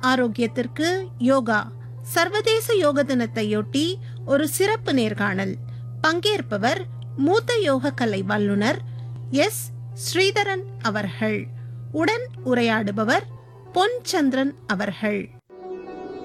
ஆரோக்கியத்திற்கு யோகா சர்வதேச யோக தினத்தையொட்டி ஒரு சிறப்பு நேர்காணல். பங்கேற்பவர் மூத்த யோக கலை வல்லுனர் எஸ். ஸ்ரீதரன் அவர்கள். உடன் உரையாடுபவர் பொன் சந்திரன் அவர்கள்.